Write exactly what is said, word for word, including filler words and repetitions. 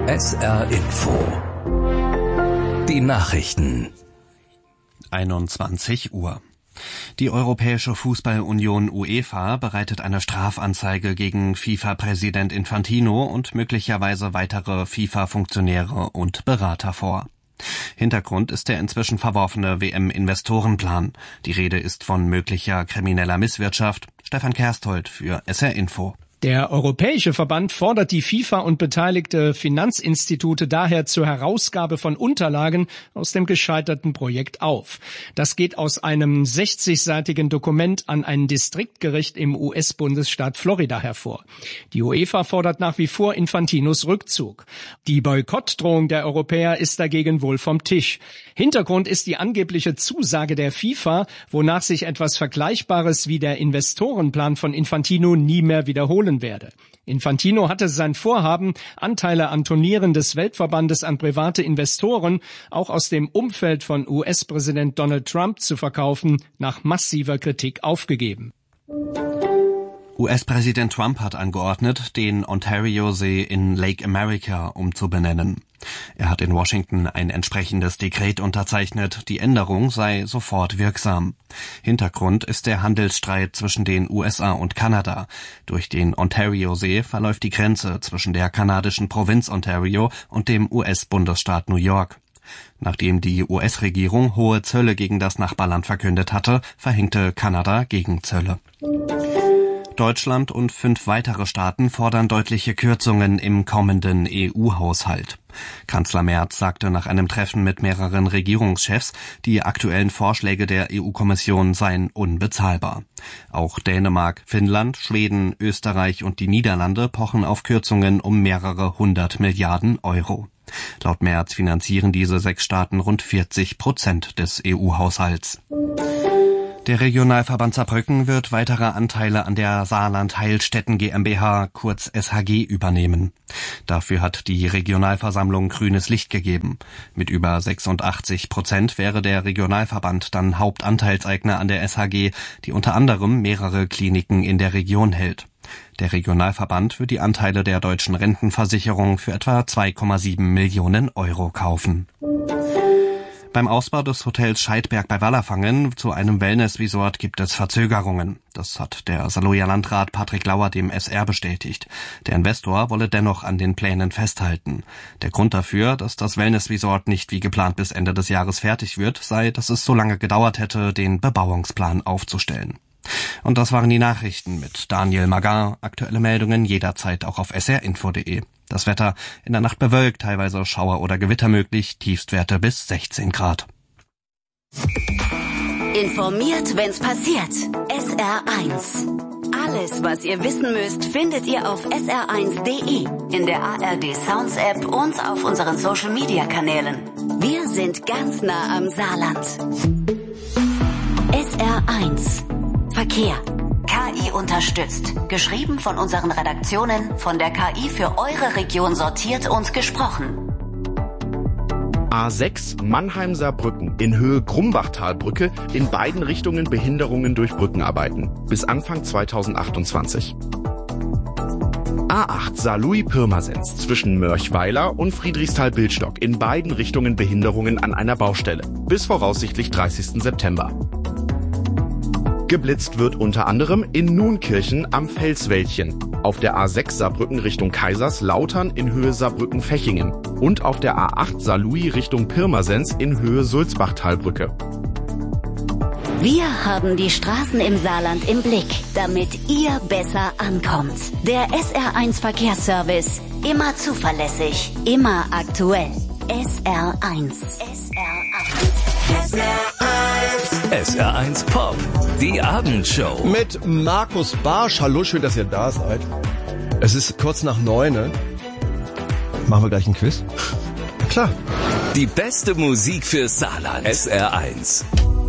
S R Info. Die Nachrichten. einundzwanzig Uhr. Die Europäische Fußballunion UEFA bereitet eine Strafanzeige gegen FIFA-Präsident Infantino und möglicherweise weitere FIFA-Funktionäre und Berater vor. Hintergrund ist der inzwischen verworfene W M-Investorenplan. Die Rede ist von möglicher krimineller Misswirtschaft. Stefan Kersthold für S R Info. Der Europäische Verband fordert die FIFA und beteiligte Finanzinstitute daher zur Herausgabe von Unterlagen aus dem gescheiterten Projekt auf. Das geht aus einem sechzigseitigen Dokument an ein Distriktgericht im U S-Bundesstaat Florida hervor. Die UEFA fordert nach wie vor Infantinos Rückzug. Die Boykottdrohung der Europäer ist dagegen wohl vom Tisch. Hintergrund ist die angebliche Zusage der FIFA, wonach sich etwas Vergleichbares wie der Investorenplan von Infantino nie mehr wiederholen werde. Infantino hatte sein Vorhaben, Anteile an Turnieren des Weltverbandes an private Investoren, auch aus dem Umfeld von U S-Präsident Donald Trump zu verkaufen, nach massiver Kritik aufgegeben. U S-Präsident Trump hat angeordnet, den Ontario-See in Lake America umzubenennen. Er hat in Washington ein entsprechendes Dekret unterzeichnet, die Änderung sei sofort wirksam. Hintergrund ist der Handelsstreit zwischen den U S A und Kanada. Durch den Ontario-See verläuft die Grenze zwischen der kanadischen Provinz Ontario und dem U S-Bundesstaat New York. Nachdem die U S-Regierung hohe Zölle gegen das Nachbarland verkündet hatte, verhängte Kanada Gegenzölle. Deutschland und fünf weitere Staaten fordern deutliche Kürzungen im kommenden E U-Haushalt. Kanzler Merz sagte nach einem Treffen mit mehreren Regierungschefs, die aktuellen Vorschläge der E U-Kommission seien unbezahlbar. Auch Dänemark, Finnland, Schweden, Österreich und die Niederlande pochen auf Kürzungen um mehrere hundert Milliarden Euro. Laut Merz finanzieren diese sechs Staaten rund vierzig Prozent des E U-Haushalts. Der Regionalverband Saarbrücken wird weitere Anteile an der Saarland Heilstätten GmbH, kurz S H G, übernehmen. Dafür hat die Regionalversammlung grünes Licht gegeben. Mit über sechsundachtzig Prozent wäre der Regionalverband dann Hauptanteilseigner an der S H G, die unter anderem mehrere Kliniken in der Region hält. Der Regionalverband wird die Anteile der deutschen Rentenversicherung für etwa zwei Komma sieben Millionen Euro kaufen. Beim Ausbau des Hotels Scheidberg bei Wallerfangen zu einem Wellness-Resort gibt es Verzögerungen. Das hat der Saarlouier Landrat Patrick Lauer dem S R bestätigt. Der Investor wolle dennoch an den Plänen festhalten. Der Grund dafür, dass das Wellness-Resort nicht wie geplant bis Ende des Jahres fertig wird, sei, dass es so lange gedauert hätte, den Bebauungsplan aufzustellen. Und das waren die Nachrichten mit Daniel Magar. Aktuelle Meldungen jederzeit auch auf s r info punkt d e. Das Wetter in der Nacht bewölkt, teilweise Schauer oder Gewitter möglich, Tiefstwerte bis sechzehn Grad. Informiert, wenn's passiert. S R eins. Alles, was ihr wissen müsst, findet ihr auf s r eins punkt d e, in der A R D Sounds App und auf unseren Social Media Kanälen. Wir sind ganz nah am Saarland. S R eins. Verkehr. K I unterstützt. Geschrieben von unseren Redaktionen, von der K I für eure Region sortiert und gesprochen. A sechs Mannheim-Saarbrücken in Höhe Grumbachtalbrücke, in beiden Richtungen Behinderungen durch Brückenarbeiten. Bis Anfang zweitausendachtundzwanzig. A acht Saarlouis-Pirmasens zwischen Mörchweiler und Friedrichsthal-Bildstock, in beiden Richtungen Behinderungen an einer Baustelle. Bis voraussichtlich dreißigsten September. Geblitzt wird unter anderem in Nunkirchen am Felswäldchen, auf der A sechs Saarbrücken Richtung Kaiserslautern in Höhe Saarbrücken-Fechingen und auf der A acht Saarlouis Richtung Pirmasens in Höhe Sulzbachtalbrücke. Wir haben die Straßen im Saarland im Blick, damit ihr besser ankommt. Der S R eins Verkehrsservice, immer zuverlässig, immer aktuell. S R eins. S R eins. S R eins. S R eins Pop. Die Abendshow. Mit Markus Barsch. Hallo, schön, dass ihr da seid. Es ist kurz nach neun, ne? Machen wir gleich ein Quiz? Klar. Die beste Musik für Saarland. S R eins.